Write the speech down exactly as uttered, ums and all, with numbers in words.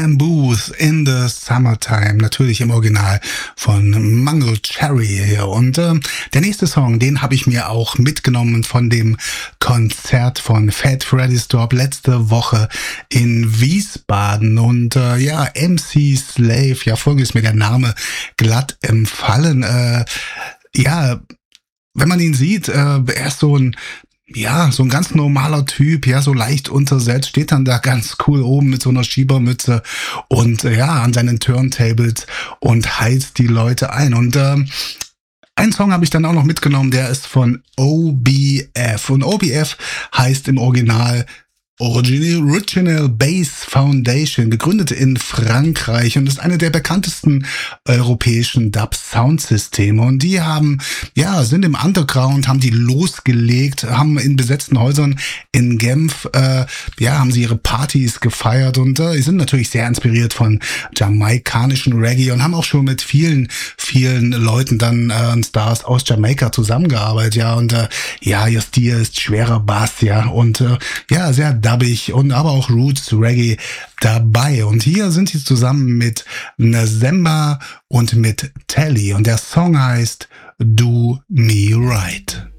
Adrian Booth in the Summertime, natürlich im Original von Mango Cherry hier. Und äh, der nächste Song, den habe ich mir auch mitgenommen von dem Konzert von Fat Freddy Stop letzte Woche in Wiesbaden. Und äh, ja, M C Slave, ja, folgendes mir der Name glatt empfallen. Äh, ja, wenn man ihn sieht, äh, er ist so ein Ja, so ein ganz normaler Typ, ja, so leicht untersetzt, steht dann da ganz cool oben mit so einer Schiebermütze und äh, ja, an seinen Turntables und heizt die Leute ein. Und ähm, einen Song habe ich dann auch noch mitgenommen, der ist von O B F. Und O B F heißt im Original Original, Original Bass Foundation, gegründet in Frankreich und ist eine der bekanntesten europäischen Dub-Soundsysteme. Und die haben, ja, sind im Underground, haben die losgelegt, haben in besetzten Häusern in Genf, äh, ja, haben sie ihre Partys gefeiert und äh, sind natürlich sehr inspiriert von jamaikanischen Reggae und haben auch schon mit vielen, vielen Leuten dann äh, Stars aus Jamaika zusammengearbeitet, ja, und äh, ja, ihr Stil ist schwerer Bass, ja, und äh, ja, sehr dubbig und aber auch Roots Reggae dabei. Und hier sind sie zusammen mit Nazemba und mit Telly und der Song heißt Do Me Right.